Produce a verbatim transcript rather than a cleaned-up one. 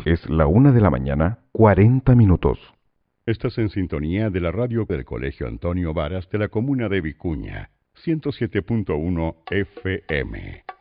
Es la una de la mañana, cuarenta minutos. Estás en sintonía de la radio del Colegio Antonio Varas de la comuna de Vicuña, ciento siete punto uno F M.